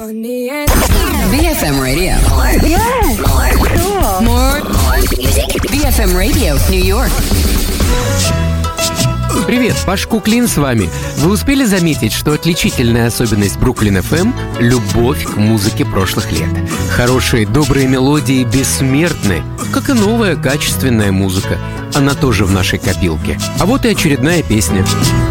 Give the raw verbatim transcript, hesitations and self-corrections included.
би эф эм Radio. Yes. Cool. More, more music. би эф эм Radio, New York. Привет, Паш Куклин с вами. Вы успели заметить, что отличительная особенность Бруклин эф эм – любовь к музыке прошлых лет. Хорошие, добрые мелодии бессмертны, как и новая качественная музыка. Она тоже в нашей копилке. А вот и очередная песня.